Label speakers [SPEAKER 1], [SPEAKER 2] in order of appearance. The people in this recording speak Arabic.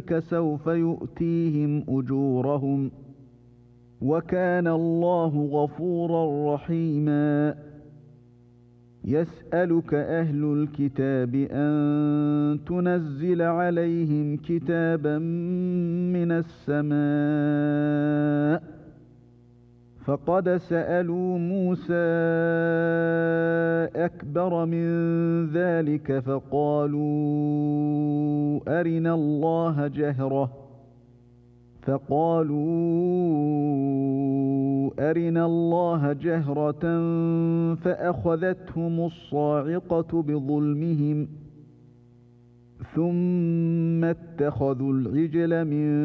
[SPEAKER 1] فذلك سوف يؤتيهم أجورهم وكان الله غفورا رحيما يسألك أهل الكتاب أن تنزل عليهم كتابا من السماء فقد سألوا موسى أكبر من ذلك فقالوا أرنا الله جهرة فأخذتهم الصاعقة بظلمهم ثم اتخذوا العجل من